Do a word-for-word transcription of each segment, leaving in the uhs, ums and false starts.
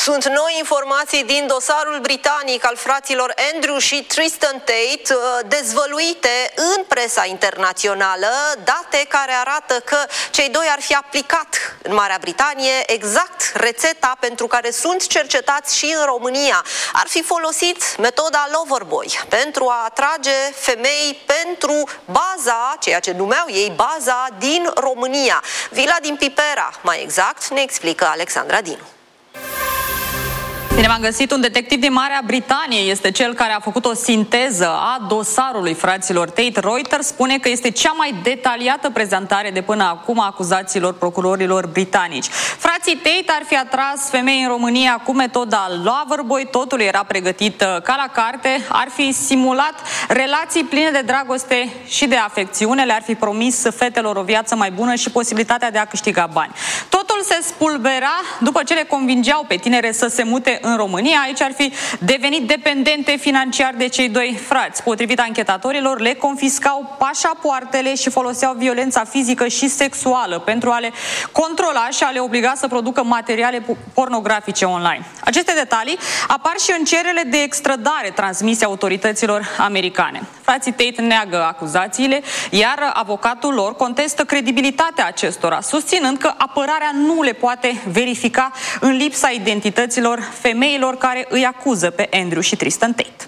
Sunt noi informații din dosarul britanic al fraților Andrew și Tristan Tate, dezvăluite în presa internațională, date care arată că cei doi ar fi aplicat în Marea Britanie exact rețeta pentru care sunt cercetați și în România. Ar fi folosit metoda Loverboy pentru a atrage femei pentru baza, ceea ce numeau ei baza din România. Vila din Pipera, mai exact, ne explică Alexandra Dinu. Bine, v-am găsit. Un detectiv din Marea Britanie este cel care a făcut o sinteză a dosarului fraților Tate. Reuters spune că este cea mai detaliată prezentare de până acum a acuzațiilor procurorilor britanici. Frații Tate ar fi atras femei în România cu metoda Loverboy, totul era pregătit ca la carte, ar fi simulat relații pline de dragoste și de afecțiune, le-ar fi promis fetelor o viață mai bună și posibilitatea de a câștiga bani. Totul se spulbera după ce le convingeau pe tinere să se mute în România. Aici ar fi devenit dependente financiar de cei doi frați. Potrivit anchetatorilor, le confiscau pașapoartele și foloseau violența fizică și sexuală pentru a le controla și a le obliga să producă materiale pornografice online. Aceste detalii apar și în cererile de extradare transmise autorităților americane. Frații Tate neagă acuzațiile, iar avocatul lor contestă credibilitatea acestora, susținând că apărarea nu le poate verifica în lipsa identităților femeilor care îi acuză pe Andrew și Tristan Tate.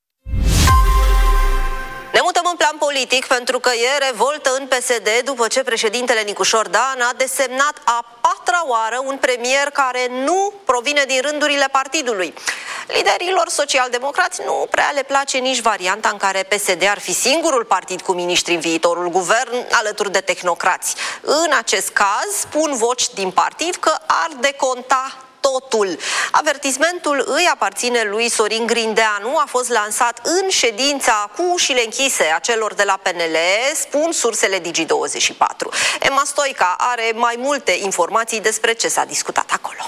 Ne mutăm în plan politic pentru că e revoltă în P S D după ce președintele Nicușor Dan a desemnat a patra oară un premier care nu provine din rândurile partidului. Liderilor social-democrați nu prea le place nici varianta în care P S D ar fi singurul partid cu miniștri în viitorul guvern alături de tehnocrați. În acest caz spun voci din partid că ar deconta totul. Avertismentul îi aparține lui Sorin Grindeanu, a fost lansat în ședința cu ușile închise a celor de la P N L, spun sursele Digi douăzeci și patru. Emma Stoica are mai multe informații despre ce s-a discutat acolo.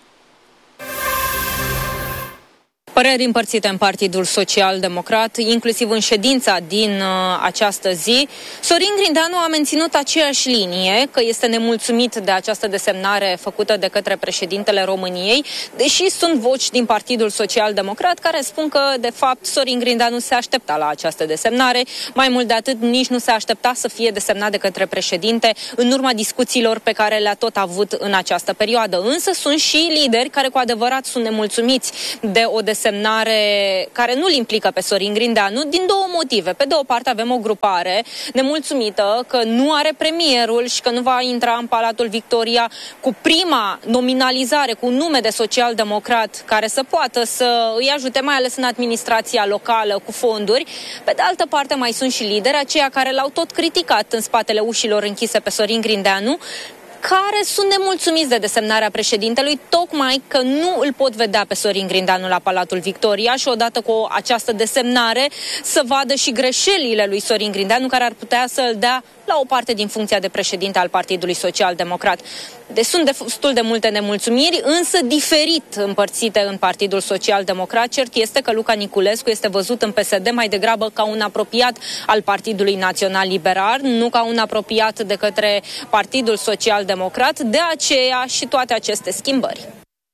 Păreri împărțite în Partidul Social-Democrat, inclusiv în ședința din uh, această zi. Sorin Grindeanu a menținut aceeași linie, că este nemulțumit de această desemnare făcută de către președintele României, deși sunt voci din Partidul Social-Democrat care spun că, de fapt, Sorin Grindeanu se aștepta la această desemnare. Mai mult de atât, nici nu se aștepta să fie desemnat de către președinte în urma discuțiilor pe care le-a tot avut în această perioadă. Însă sunt și lideri care cu adevărat sunt nemulțumiți de o desemnare care nu-l implică pe Sorin Grindeanu, din două motive. Pe de o parte avem o grupare nemulțumită că nu are premierul și că nu va intra în Palatul Victoria cu prima nominalizare, cu un nume de social-democrat care să poată să îi ajute, mai ales în administrația locală, cu fonduri. Pe de altă parte mai sunt și lideri, aceia care l-au tot criticat în spatele ușilor închise pe Sorin Grindeanu, care sunt nemulțumiți de desemnarea președintelui, tocmai că nu îl pot vedea pe Sorin Grindeanu la Palatul Victoria și odată cu această desemnare să vadă și greșelile lui Sorin Grindeanu, care ar putea să îl dea la o parte din funcția de președinte al Partidului Social-Democrat. Deci sunt destul de multe nemulțumiri, însă diferit împărțite în Partidul Social-Democrat. Cert este că Luca Niculescu este văzut în P S D mai degrabă ca un apropiat al Partidului Național Liberal, nu ca un apropiat de către Partidul Social-Democrat, de aceea și toate aceste schimbări.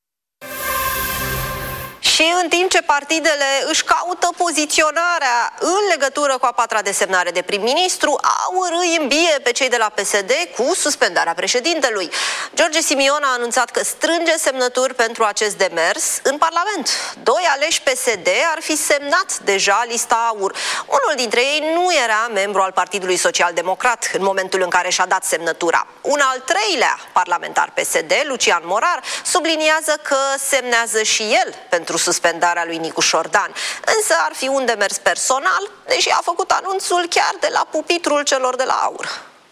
Și în timp ce partidele își caută poziționarea în legătură cu a patra desemnare de prim-ministru, AUR îi îmbie pe cei de la P S D cu suspendarea președintelui. George Simion a anunțat că strânge semnături pentru acest demers în Parlament. Doi aleși P S D ar fi semnat deja lista AUR. Unul dintre ei nu era membru al Partidului Social-Democrat în momentul în care și-a dat semnătura. Un al treilea parlamentar P S D, Lucian Morar, subliniază că semnează și el pentru suspendarea lui Nicușor Dan. Însă ar fi un demers personal, deși a făcut anunțul chiar de la pupitrul celor de la AUR.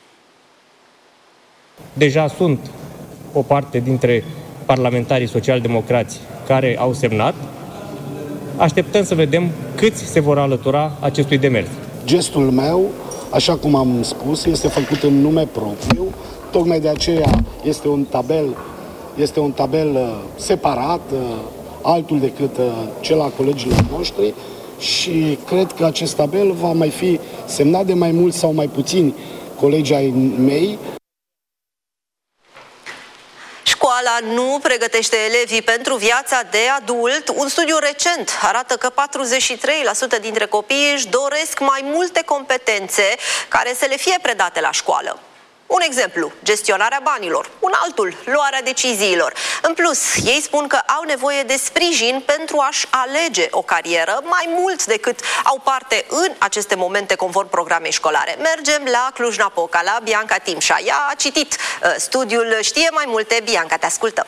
Deja sunt o parte dintre parlamentarii social-democrați care au semnat. Așteptăm să vedem câți se vor alătura acestui demers. Gestul meu, așa cum am spus, este făcut în nume propriu. Tocmai de aceea este un tabel, este un tabel separat, altul decât cel al colegilor noștri, și cred că acest tabel va mai fi semnat de mai mulți sau mai puțini colegi ai mei. Și cu Școala nu pregătește elevii pentru viața de adult. Un studiu recent arată că patruzeci și trei la sută dintre copii își doresc mai multe competențe care să le fie predate la școală. Un exemplu, gestionarea banilor, un altul, luarea deciziilor. În plus, ei spun că au nevoie de sprijin pentru a-și alege o carieră mai mult decât au parte în aceste momente conform programei școlare. Mergem la Cluj-Napoca, la Bianca Timșa. Ea a citit uh, studiul, știe mai multe. Bianca, te ascultăm.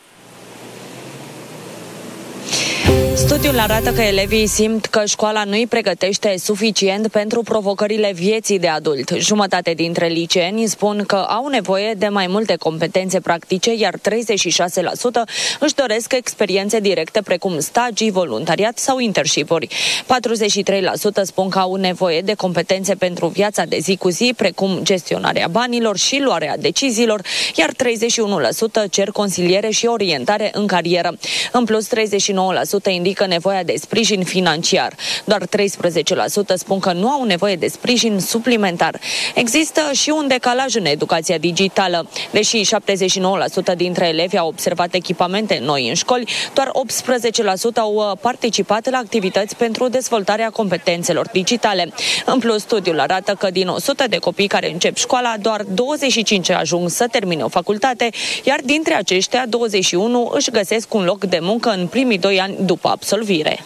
Studiul arată că elevii simt că școala nu îi pregătește suficient pentru provocările vieții de adult. Jumătate dintre liceeni spun că au nevoie de mai multe competențe practice, iar treizeci și șase la sută își doresc experiențe directe precum stagii, voluntariat sau internship-uri. patruzeci și trei la sută spun că au nevoie de competențe pentru viața de zi cu zi, precum gestionarea banilor și luarea deciziilor, iar treizeci și unu la sută cer consiliere și orientare în carieră. În plus, treizeci și nouă la sută indică nevoia de sprijin financiar. Doar treisprezece la sută spun că nu au nevoie de sprijin suplimentar. Există și un decalaj în educația digitală. Deși șaptezeci și nouă la sută dintre elevi au observat echipamente noi în școli, doar optsprezece la sută au participat la activități pentru dezvoltarea competențelor digitale. În plus, studiul arată că din o sută de copii care încep școala, doar douăzeci și cinci ajung să termine o facultate, iar dintre aceștia, douăzeci și unu își găsesc un loc de muncă în primii doi ani după absolvire.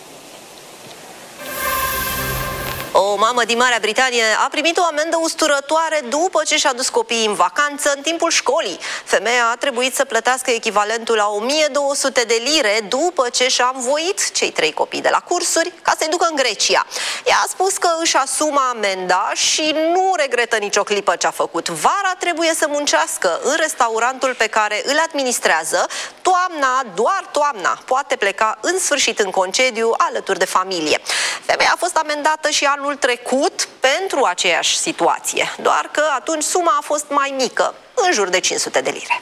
O mamă din Marea Britanie a primit o amendă usturătoare după ce și-a dus copiii în vacanță în timpul școlii. Femeia a trebuit să plătească echivalentul la o mie două sute de lire după ce și-a învoit cei trei copii de la cursuri ca să-i ducă în Grecia. Ea a spus că își asumă amenda și nu regretă nicio clipă ce a făcut. Vara trebuie să muncească în restaurantul pe care îl administrează. Toamna, doar toamna, poate pleca în sfârșit în concediu alături de familie. Femeia a fost amendată și anul trecut pentru aceeași situație, doar că atunci suma a fost mai mică, în jur de cinci sute de lire.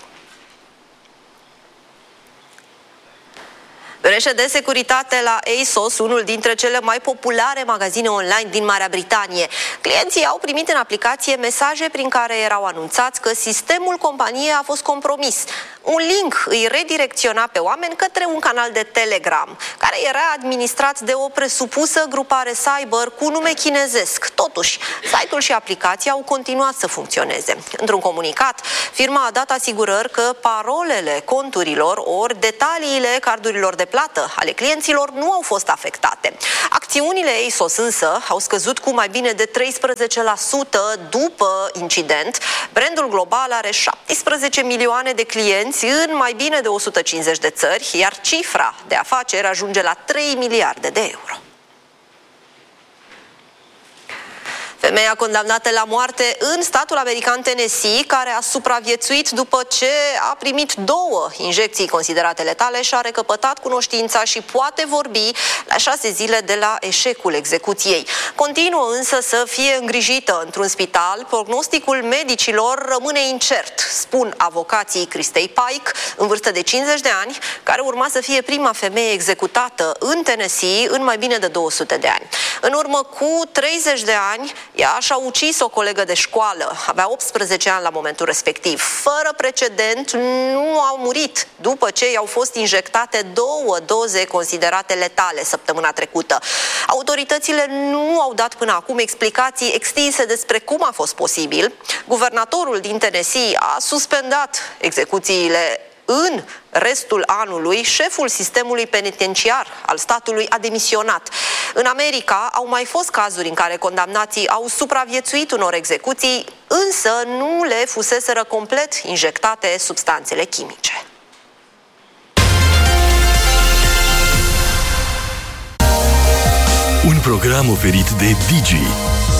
Breșe de securitate la ASOS, unul dintre cele mai populare magazine online din Marea Britanie. Clienții au primit în aplicație mesaje prin care erau anunțați că sistemul companiei a fost compromis. Un link îi redirecționa pe oameni către un canal de Telegram, care era administrat de o presupusă grupare cyber cu nume chinezesc. Totuși, site-ul și aplicația au continuat să funcționeze. Într-un comunicat, firma a dat asigurări că parolele conturilor ori detaliile cardurilor de plată ale clienților nu au fost afectate. Acțiunile ASOS însă au scăzut cu mai bine de treisprezece la sută după incident. Brandul global are șaptesprezece milioane de clienți în mai bine de o sută cincizeci de țări, iar cifra de afaceri ajunge la trei miliarde de euro. Femeia condamnată la moarte în statul american Tennessee, care a supraviețuit după ce a primit două injecții considerate letale, și-a recăpătat cunoștința și poate vorbi la șase zile de la eșecul execuției. Continuă însă să fie îngrijită într-un spital. Prognosticul medicilor rămâne incert, spun avocații Christei Pike, în vârstă de cincizeci de ani, care urma să fie prima femeie executată în Tennessee în mai bine de două sute de ani. În urmă cu treizeci de ani, ea și-a ucis o colegă de școală, avea optsprezece ani la momentul respectiv. Fără precedent, nu au murit după ce i-au fost injectate două doze considerate letale săptămâna trecută. Autoritățile nu au dat până acum explicații extinse despre cum a fost posibil. Guvernatorul din Tennessee a suspendat execuțiile în restul anului. Șeful sistemului penitenciar al statului a demisionat. În America au mai fost cazuri în care condamnații au supraviețuit unor execuții, însă nu le fuseseră complet injectate substanțele chimice. Un program oferit de Digi.